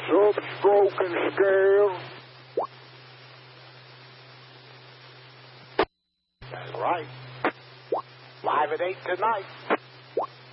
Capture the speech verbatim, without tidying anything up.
Substroke and scale. That's right. Live at eight tonight.